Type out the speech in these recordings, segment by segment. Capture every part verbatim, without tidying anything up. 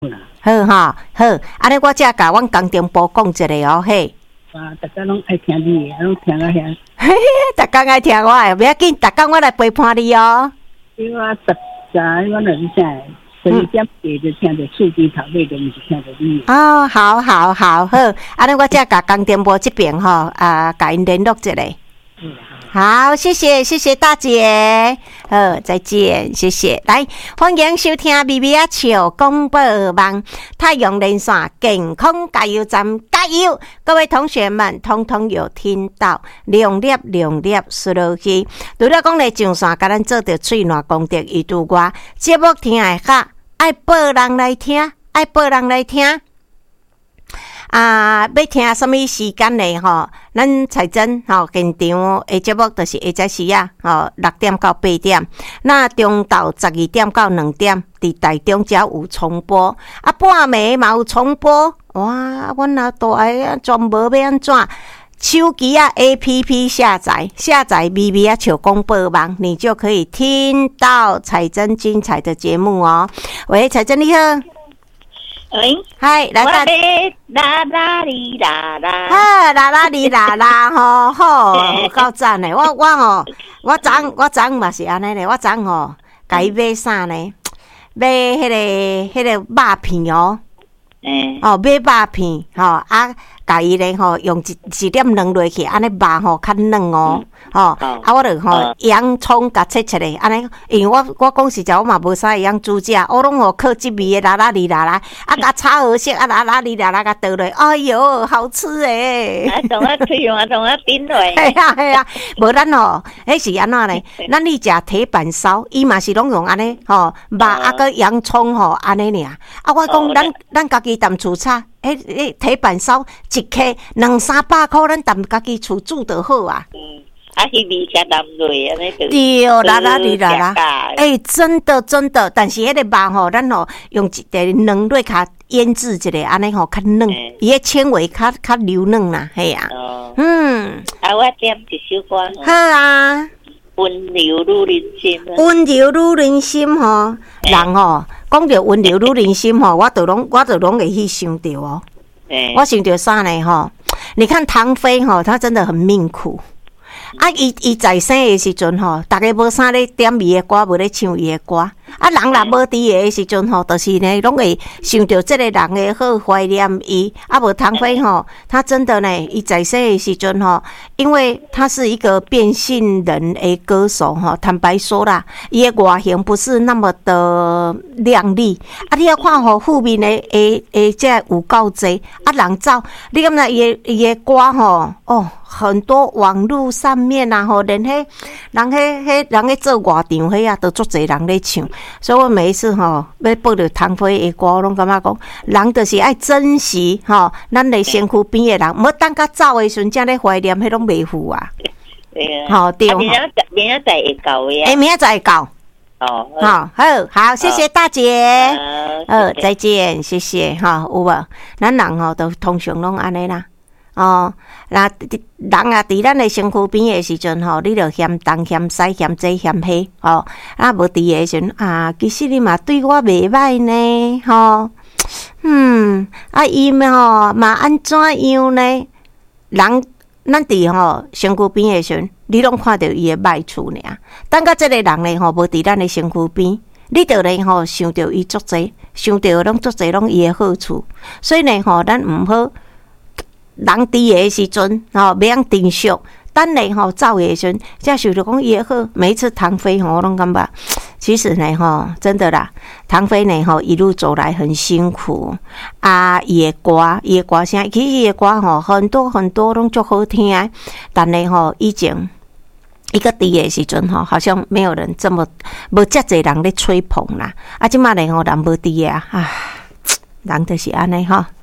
好哈好，安尼我才甲阮工程部讲一下哦嘿。 啊，大家拢爱听你的，拢听啊遐。 嘿嘿，大家爱听我的，不要紧，大家我来陪伴你哦。 因为我十早我就是啥，十二点几就听着手机头尾，就毋是听着你。 哦，好好好好，安尼我才甲工程部这边吼啊，甲因联络一下。 嗯。 好，谢谢谢谢大姐，好，再见，谢谢。来，欢迎收听咪咪啊笑广播网太阳连线健康加油站，加油！各位同学们，通通有听到，两粒两粒输落去。除了讲咧上线，甲咱做着喙烂功德，伊拄我节目听会较爱报人来听，爱报人来听。啊，要听什么时间呢？吼，咱彩珍吼现场的节目就是下早时啊，吼六点到八点，那中昼十二点到两点，伫台中才有重播，啊半暝嘛有重播，哇！阮阿大个全无要安怎？手机啊 A P P 下载下载 咪咪啊笑广播网，你就可以听到彩珍精彩的节目哦。喂，彩珍你好。 喂， 嗨，来大啦啦哩啦啦， 哈啦啦哩啦啦吼吼，够赞嘞！我我吼，我昨我昨嘛是安尼嘞，我昨吼，甲伊买啥呢？买迄个迄个肉片哦， 嗯， 哦买肉片吼啊，甲伊咧吼用一一点软落去，安尼肉吼较软哦，吼啊我著吼洋葱甲切切咧，安尼，因为我我讲实在我嘛无啥会晓煮食，我拢吼靠即味的啦啦哩啦啦，啊甲炒好色啊啦啦哩啦啦甲倒落，哎哟好吃诶！ 啊，同我吹用啊，同我顶落。 系啊系啊，无咱吼，迄是安怎咧？咱你食铁板烧，伊嘛是拢用安尼吼，肉啊个洋葱吼安尼尔。啊，我讲咱咱家己淡厝炒。诶诶，铁板烧一克两三百块，咱踮家己厝煮就好啊。 嗯，啊，迄味较淡落啊，那个。 对，啦啦哩啦啦。诶，真的真的，但是迄个肉吼，咱吼用一个软蕊较腌制一下，安尼吼较嫩，伊个纤维较较柔嫩啦，系啊。 哦。 嗯。 啊，我点一首歌。 好啊。 温柔如人心。 温柔如人心吼，人吼。讲到温柔如人心吼，我就拢我就拢会去想到哦。我想到啥呢？吼，你看唐飞吼，他真的很命苦。啊，伊伊在生的时阵吼，大家无啥咧点伊的歌，无咧唱伊的歌。啊，人若无伫的时阵吼，就是呢，拢会想到这个人的好，怀念伊。啊，无唐飞吼，他真的呢，伊在生的时阵吼，因为他是一个变性人的歌手吼，坦白说啦，伊的外形不是那么的靓丽。啊，你要看吼，后面的诶诶，这有够济啊，人走，你感觉伊的伊的歌吼，哦。很多网络上面啊，吼，连迄人迄迄人咧做外场迄啊，都足侪人咧唱。所以我每一次吼要播着唐飞的歌，我拢感觉讲，人就是爱珍惜吼，咱的身躯边的人，莫等甲走的时阵，才咧怀念，迄拢袂赴啊。 对啊。 好对。 明仔明仔载会到的啊。 诶，明仔载会到。 哦。 好，好，好，谢谢大姐。呃，再见，谢谢哈，有无？咱人吼都通常拢安尼啦。哦，那人啊，伫咱的身躯边的时阵吼，你着嫌东嫌西嫌这嫌迄，吼，啊无伫的时阵啊，其实你嘛对我袂歹呢，吼，嗯，啊伊吼嘛安怎样呢？人咱伫吼身躯边的时阵，你拢看到伊的歹处尔。等到这个人咧吼，无伫咱的身躯边，你着咧吼想到伊足济，想到拢足济拢伊的好处，所以呢吼，咱毋好。人伫的时阵，吼，袂晓珍惜。等咧吼走的时阵，才想着讲伊好。每一次唐飞吼，我拢感觉，其实呢吼，真的啦，唐飞呢吼一路走来很辛苦啊。伊的歌，伊的歌声，其实伊的歌吼很多很多拢足好听，但呢吼以前一个伫的时阵吼，好像没有人这么无遮侪人咧吹捧啦。啊，即马呢吼人无伫啊，啊，人就是安尼吼。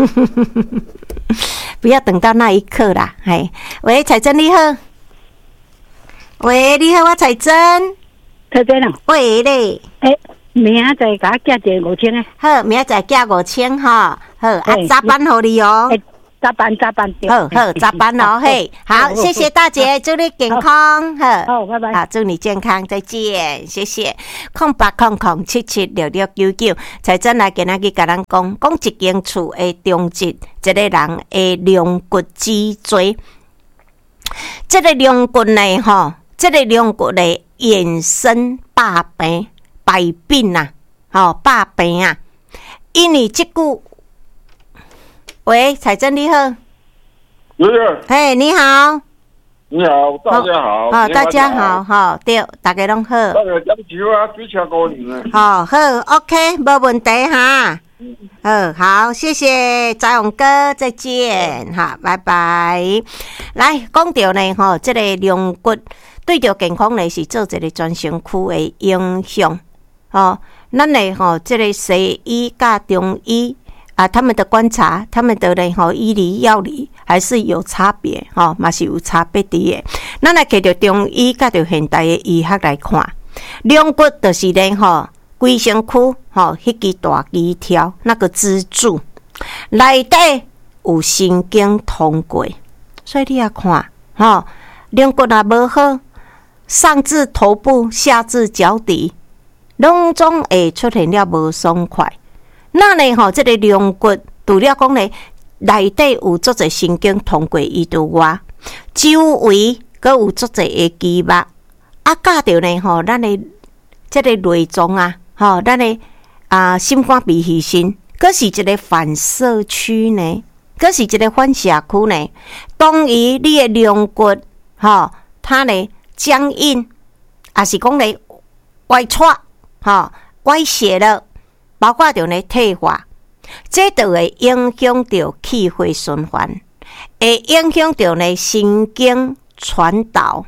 不要等到那一刻啦！嘿，喂，彩珍你好，喂，你好，我彩珍， 彩珍啊， 喂咧， 诶，明仔载甲我寄一个五千诶， 好，明仔载寄五千哈，好，啊，早班互你哦， 诶， 加班加班。 好好加班哦，嘿，好，谢谢大姐，祝你健康，好， 好，拜拜， 好，祝你健康，再见，谢谢。空八空空七七六六九九，才真来今仔日甲咱讲，讲一间厝的中值，一个人的龙骨脊椎，这个龙骨呢，吼，这个龙骨的衍生百病百病啊，吼，百病啊，因为这句。喂，彩珍你好， 爷爷， 嘿，你好， 你好，大家好， 好，大家好，好，对，大家拢好， 大家讲酒啊，几车高粱啊， 好，好 ，OK， 没问题哈，嗯，好，谢谢翟勇哥，再见，哈，拜拜。来，讲到呢，吼，这个龙骨对着健康呢是做一个全身躯的影响，哦，咱呢吼，这个西医甲中医。啊，他们的观察，他们的呢吼医理药理还是有差别，吼嘛是有差别的。咱来摕着中医甲着现代的医学来看，龙骨就是呢吼规身躯吼迄支大肌条那个支柱内底有神经通过，所以你要看吼龙骨若无好，上至头部，下至脚底，拢总会出现了无爽快。那呢吼，这个龙骨除了讲呢，内底有足侪神经通过伊度外，周围阁有足侪的肌肉，啊，加着呢吼，咱的这个内脏啊，吼，咱的啊心肝脾肺肾，阁是一个反射区呢，阁是一个反射区呢。当于你的龙骨吼，它呢僵硬，也是讲呢歪错，吼歪斜了。包括着呢退化，这就会影响到气血循环，会影响到呢神经传导。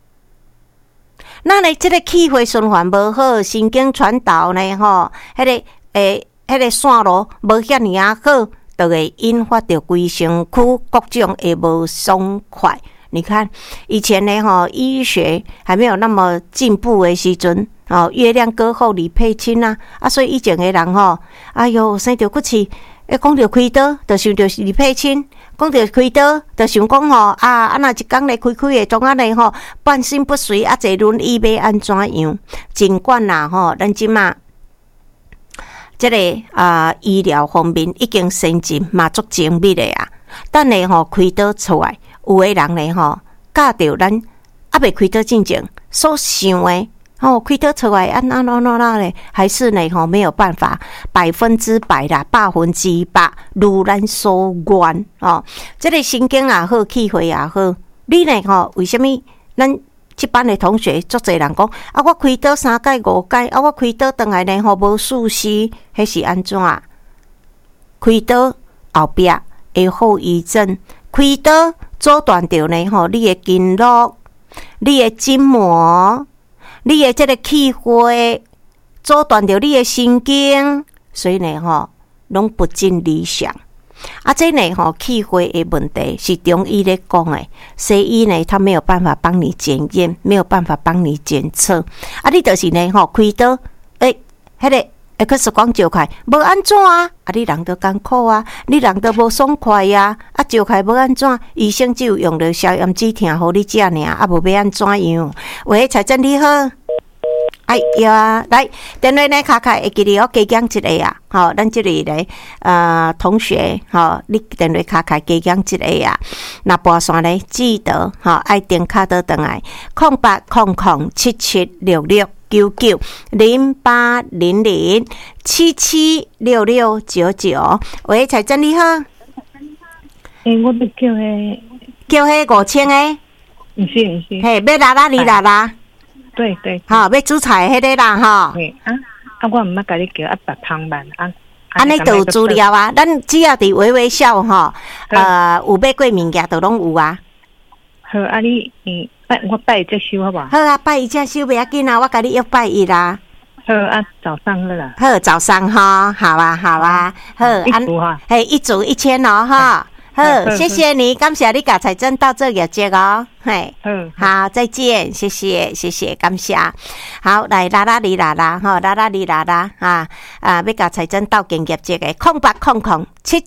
那呢，这个气血循环无好，神经传导呢，吼，迄个诶，迄个线路无遐尼啊好，就会引发到规身躯各种的无爽快。你看以前呢，吼，医学还没有那么进步的时阵。哦，月亮歌后李佩卿啊，啊，所以以前的人吼，哎哟，生着骨气，一讲着开刀，就想着李佩卿；讲着开刀，就想讲吼，啊，啊，若一工来开开的，总啊呢吼，半身不遂，啊，坐轮椅要安怎样？尽管啦吼，咱即马这个啊、呃、医疗方面已经先进，嘛足精密的啊，但呢吼开刀出来，有的人呢吼，教着咱啊未开刀之前所想的。哦，开刀出来啊，那那那那嘞，还是呢吼没有办法百分之百啦，百分之百如咱所愿哦。这个神经也好，气血也好，你呢吼？为什么咱这班的同学足侪人讲啊？我开刀三届五届啊，我开刀倒来呢吼无舒适，迄是安怎？开刀后壁会后遗症，开刀阻断掉呢吼，你的筋络，你的筋膜。你的这个气血阻断掉你的神经，所以呢吼，拢不尽理想。啊，这呢吼气血的问题是中医咧讲的，西医呢他没有办法帮你检验，没有办法帮你检测。啊，你就是呢吼开刀，诶、欸，迄、那个 X 光照开无安怎啊？啊，你人都艰苦啊，你人都无爽快呀、啊，啊照开无安怎？医生只有用着消炎止痛，互你食尔，啊无要安怎样？喂，财政你好。哎呀，来电话呢，卡卡会记得我加讲一个啊，好，咱这里咧呃同学，好，你电话卡卡加讲一个啊，那拨线呢记得好爱点卡倒转来，空八空空七七六六九九零八零零七七六六九九，喂，财政你好， 诶、欸，我要叫迄叫迄五千诶， 毋是毋是， 嘿，要拉拉你拉拉。 对对， 好，要煮菜迄个啦，吼。 嘿啊啊，我毋捌甲你叫啊白芳曼啊。 安尼都有资料啊，咱只要伫微微笑吼，呃，有买过物件都拢有啊。 好啊，你嗯，拜我拜一收好无？ 好啊，拜一只收袂要紧啊，我甲你约拜一啦。 好啊，早上好啦。 好，早上哈，好啊，好啊，好， 一组哈， 嘿，一组一千哦，哈。好，谢谢你，感谢你甲财政到这业绩哦，嘿，好，再见，谢谢，谢谢，感谢。好，来拉拉里拉拉，吼，拉拉里拉拉啊啊，要甲财政到建业绩的空八空空七七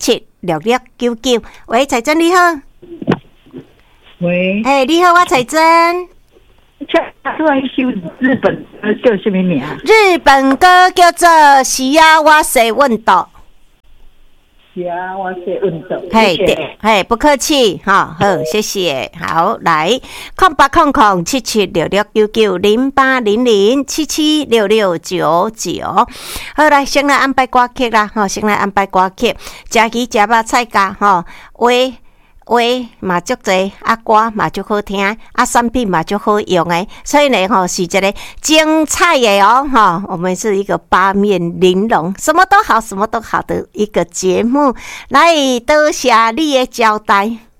六六九九。喂，彩珍你好。 喂， 哎、你好，我彩珍。 唱出来一首日本歌叫什么名？ 日本歌叫做《西亚哇塞问道》。 呀，我是运动。 嘿，对，嘿，不客气，哈，好，谢谢，好，来，空八空空七七六六九九零八零零七七六六九九，好，来，先来安排歌曲啦，吼，先来安排歌曲，食鱼食肉菜价，吼，喂。话嘛足侪，啊歌嘛足好听，啊产品嘛足好用诶，所以呢吼是一个精彩的哦哈，我们是一个八面玲珑，什么都好，什么都好的一个节目，来多谢你的交代。